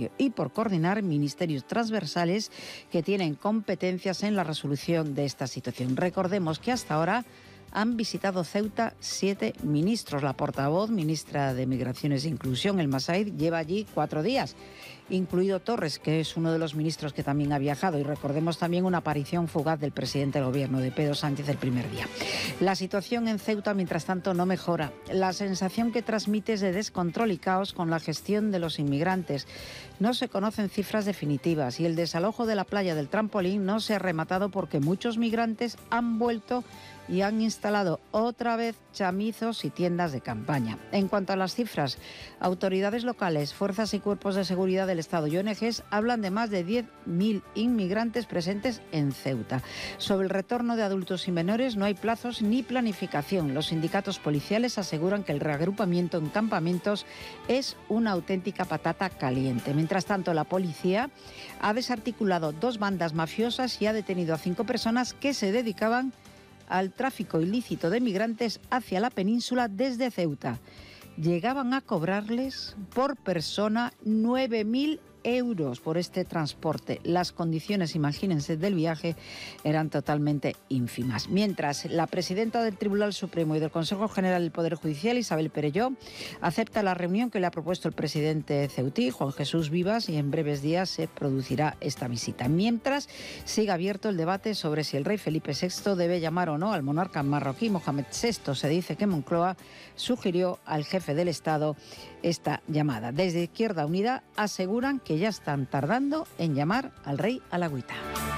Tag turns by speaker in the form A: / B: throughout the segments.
A: Ministerio y por coordinar ministerios transversales que tienen competencias en la resolución de esta situación. Recordemos que hasta ahora han visitado Ceuta 7 ministros. La portavoz, ministra de Migraciones e Inclusión, Elma Said, lleva allí 4 días, incluido Torres, que es uno de los ministros que también ha viajado. Y recordemos también una aparición fugaz del presidente del Gobierno, de Pedro Sánchez, el primer día. La situación en Ceuta, mientras tanto, no mejora. La sensación que transmite es de descontrol y caos con la gestión de los inmigrantes. No se conocen cifras definitivas y el desalojo de la playa del Trampolín no se ha rematado porque muchos migrantes han vuelto y han instalado otra vez chamizos y tiendas de campaña. En cuanto a las cifras, autoridades locales, fuerzas y cuerpos de seguridad del Estado y ONGs hablan de más de 10.000 inmigrantes presentes en Ceuta. Sobre el retorno de adultos y menores no hay plazos ni planificación. Los sindicatos policiales aseguran que el reagrupamiento en campamentos es una auténtica patata caliente. Mientras tanto, la policía ha desarticulado 2 bandas mafiosas y ha detenido a 5 personas que se dedicaban al tráfico ilícito de migrantes hacia la península desde Ceuta. Llegaban a cobrarles por persona 9.000 euros por este transporte. Las condiciones, imagínense, del viaje eran totalmente ínfimas. Mientras, la presidenta del Tribunal Supremo y del Consejo General del Poder Judicial, Isabel Perelló, acepta la reunión que le ha propuesto el presidente ceutí, Juan Jesús Vivas, y en breves días se producirá esta visita. Mientras, sigue abierto el debate sobre si el rey Felipe VI debe llamar o no al monarca marroquí Mohamed VI. Se dice que Moncloa sugirió al jefe del Estado esta llamada. Desde Izquierda Unida aseguran que ya están tardando en llamar al rey alagüita.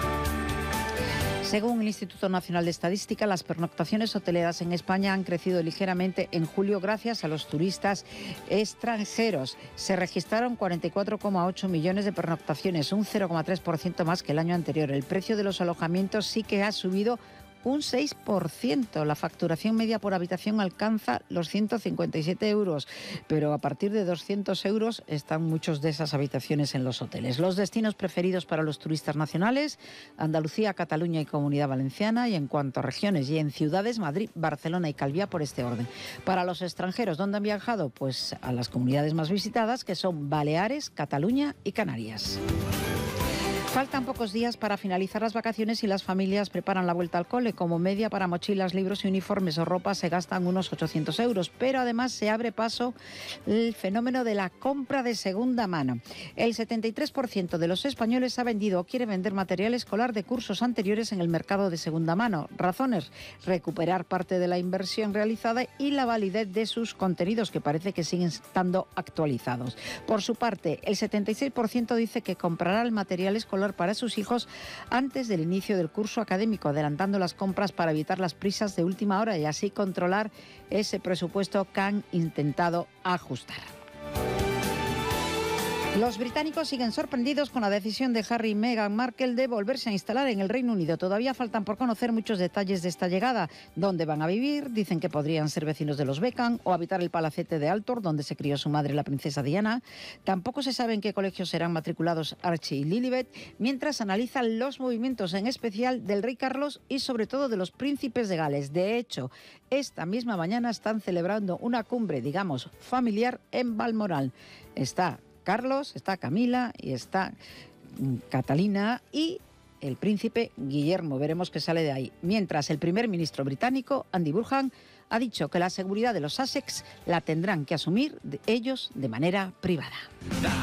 A: Según el Instituto Nacional de Estadística, las pernoctaciones hoteleras en España han crecido ligeramente en julio gracias a los turistas extranjeros. Se registraron 44,8 millones de pernoctaciones, un 0,3% más que el año anterior. El precio de los alojamientos sí que ha subido un 6%. La facturación media por habitación alcanza los 157 euros, pero a partir de 200 euros están muchas de esas habitaciones en los hoteles. Los destinos preferidos para los turistas nacionales: Andalucía, Cataluña y Comunidad Valenciana, y en cuanto a regiones y en ciudades, Madrid, Barcelona y Calviá por este orden. Para los extranjeros, ¿dónde han viajado? Pues a las comunidades más visitadas, que son Baleares, Cataluña y Canarias. Faltan pocos días para finalizar las vacaciones y las familias preparan la vuelta al cole. Como media para mochilas, libros y uniformes o ropa se gastan unos 800 euros. Pero además se abre paso el fenómeno de la compra de segunda mano. El 73% de los españoles ha vendido o quiere vender material escolar de cursos anteriores en el mercado de segunda mano. Razones: recuperar parte de la inversión realizada y la validez de sus contenidos, que parece que siguen estando actualizados. Por su parte, el 76% dice que comprará el material escolar para sus hijos antes del inicio del curso académico, adelantando las compras para evitar las prisas de última hora y así controlar ese presupuesto que han intentado ajustar. Los británicos siguen sorprendidos con la decisión de Harry y Meghan Markle de volverse a instalar en el Reino Unido. Todavía faltan por conocer muchos detalles de esta llegada. ¿Dónde van a vivir? Dicen que podrían ser vecinos de los Beckham o habitar el palacete de Althorp, donde se crió su madre, la princesa Diana. Tampoco se sabe en qué colegios serán matriculados Archie y Lilibet, mientras analizan los movimientos, en especial del rey Carlos y sobre todo de los príncipes de Gales. De hecho, esta misma mañana están celebrando una cumbre, digamos, familiar en Balmoral. Está Carlos, está Camila y está Catalina y el príncipe Guillermo. Veremos qué sale de ahí. Mientras, el primer ministro británico, Andy Burnham, ha dicho que la seguridad de los Sussex la tendrán que asumir ellos de manera privada.